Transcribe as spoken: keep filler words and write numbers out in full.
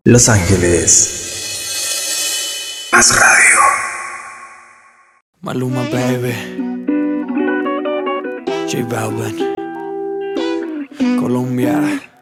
Los Ángeles. Más radio. Maluma, baby. J Balvin. Colombia.